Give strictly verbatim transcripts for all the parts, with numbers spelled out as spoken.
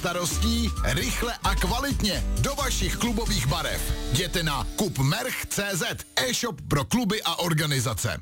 starostí, rychle a kvalitně do vašich klubových barev. Jděte na kupmerch tečka cé zet, e-shop pro kluby a organizace.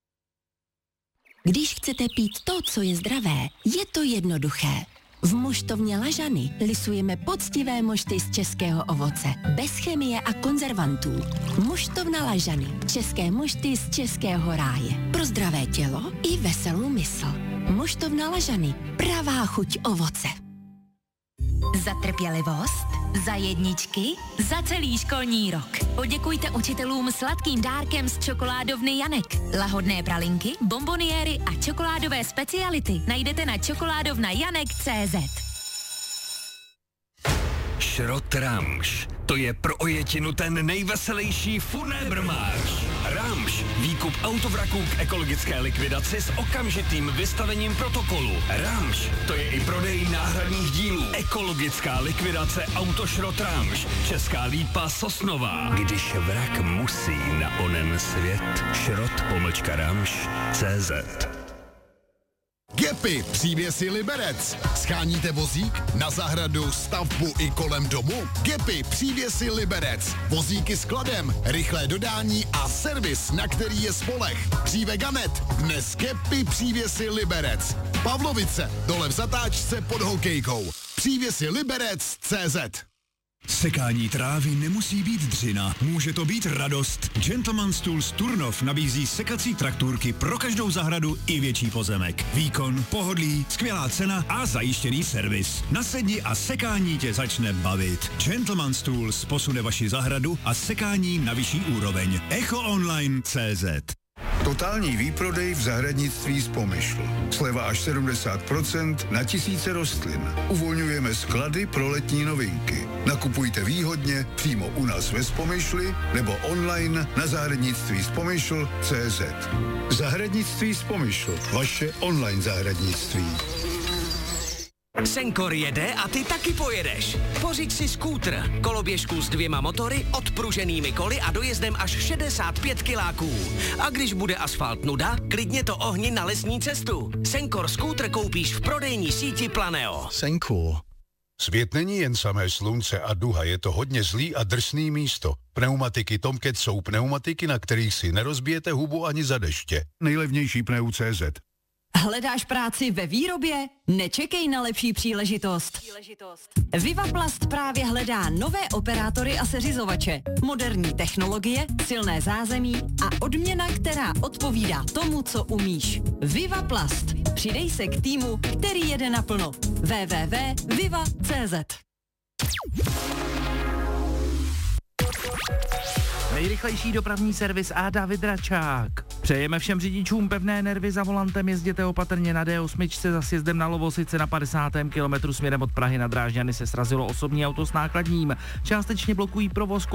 Když chcete pít to, co je zdravé, je to jednoduché. V moštovně Lažany lisujeme poctivé mošty z českého ovoce, bez chemie a konzervantů. Moštovna Lažany, české mošty z českého ráje. Pro zdravé tělo i veselou mysl. Moštovna Lažany, pravá chuť ovoce. Za trpělivost, za jedničky, za celý školní rok. Poděkujte učitelům sladkým dárkem z čokoládovny Janek. Lahodné pralinky, bomboniéry a čokoládové speciality najdete na čokoládovna janek tečka cé zet. Šrot Ramš. To je pro ojetinu ten nejveselější funébrmář. Ramš. Výkup autovraků k ekologické likvidaci s okamžitým vystavením protokolu. Ramš. To je i prodej náhradních dílů. Ekologická likvidace Autošrot Ramš. Česká Lípa Sosnová. Když vrak musí na onen svět. Šrot pomlčka Ramš tečka cé zet. Gepy, přívěsy Liberec. Scháníte vozík na zahradu, stavbu i kolem domu? Gepy, přívěsy Liberec. Vozíky s kladem, rychlé dodání a servis, na který je spoleh. Dříve Ganet, dnes Gepy, přívěsy Liberec. Pavlovice, dole v zatáčce pod hokejkou. Přívěsy Liberec tečka cé zet. Sekání trávy nemusí být dřina, může to být radost. Gentleman's Tools Turnov nabízí sekací traktůrky pro každou zahradu i větší pozemek. Výkon, pohodlí, skvělá cena a zajištěný servis. Nasedni a sekání tě začne bavit. Gentleman's Tools posune vaši zahradu a sekání na vyšší úroveň. echo online tečka cé zet. Totální výprodej v zahradnictví z Pomyšl. Sleva až sedmdesát procent na tisíce rostlin. Uvolňujeme sklady pro letní novinky. Nakupujte výhodně přímo u nás ve Spomyšli nebo online na zahradnictví z Pomyšl tečka cé zet. Zahradnictví z Pomyšl. Vaše online zahradnictví. Senkor jede a ty taky pojedeš. Pořiď si skútr, koloběžku s dvěma motory, odpruženými koly a dojezdem až šedesát pět kiláků. A když bude asfalt nuda, klidně to ohni na lesní cestu. Senkor skútr koupíš v prodejní síti Planeo. Senkor. Svět není jen samé slunce a duha, je to hodně zlý a drsný místo. Pneumatiky Tomcat jsou pneumatiky, na kterých si nerozbijete hubu ani za deště. Nejlevnější pneu tečka cé zet. Hledáš práci ve výrobě? Nečekej na lepší příležitost. příležitost. Vivaplast právě hledá nové operátory a seřizovače, moderní technologie, silné zázemí a odměna, která odpovídá tomu, co umíš. Vivaplast. Přidej se k týmu, který jede naplno. w w w tečka viva tečka cé zet. Nejrychlejší dopravní servis a David Račák. Přejeme všem řidičům pevné nervy za volantem, jezděte opatrně na dé osm za sjezdem na Lovosice na padesátém kilometru směrem od Prahy na Drážďany se srazilo osobní auto s nákladním. Částečně blokují provoz